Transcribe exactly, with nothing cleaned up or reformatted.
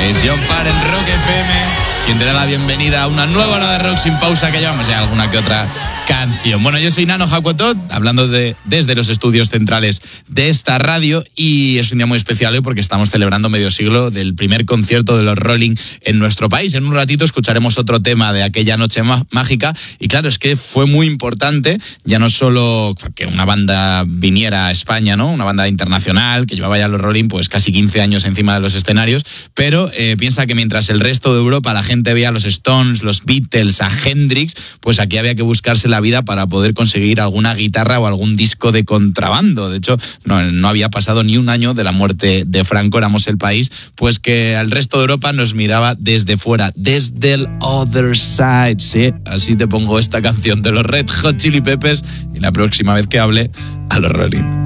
Es John Parr en Rock F M, quien te da la bienvenida a una nueva hora de rock sin pausa, que llevamos ya alguna que otra canción. Bueno, yo soy Nano Jacotot, hablando de, desde los estudios centrales de esta radio, y es un día muy especial hoy porque estamos celebrando medio siglo del primer concierto de los Rolling en nuestro país. En un ratito escucharemos otro tema de aquella noche má- mágica, y claro, es que fue muy importante, ya no solo porque una banda viniera a España, ¿no? Una banda internacional que llevaba ya los Rolling pues casi quince años encima de los escenarios, pero eh, piensa que mientras el resto de Europa la gente veía a los Stones, los Beatles, a Hendrix, pues aquí había que buscarse la vida para poder conseguir alguna guitarra o algún disco de contrabando. De hecho, no, no había pasado ni un año de la muerte de Franco, éramos el país pues que al resto de Europa nos miraba desde fuera, desde el other side. Sí, así te pongo esta canción de los Red Hot Chili Peppers, y la próxima vez que hable, a los Rolling.